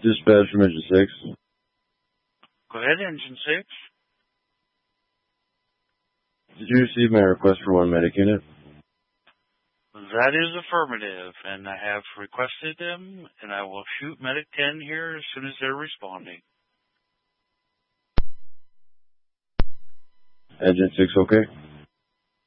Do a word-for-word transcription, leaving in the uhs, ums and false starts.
Dispatch from Engine six. Go ahead, Engine six. Did you receive my request for one medic unit? That is affirmative, and I have requested them, and I will shoot Medic ten here as soon as they're responding. Engine six, okay?